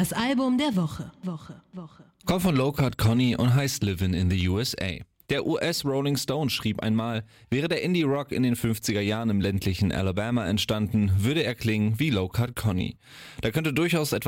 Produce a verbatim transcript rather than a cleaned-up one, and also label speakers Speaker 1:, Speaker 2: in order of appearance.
Speaker 1: Das Album der Woche. Woche, Woche.
Speaker 2: Kommt von Low Cut Connie und heißt Livin' in the U S A. Der U S Rolling Stone schrieb einmal, wäre der Indie-Rock in den fünfziger Jahren im ländlichen Alabama entstanden, würde er klingen wie Low Cut Connie. Da könnte durchaus etwas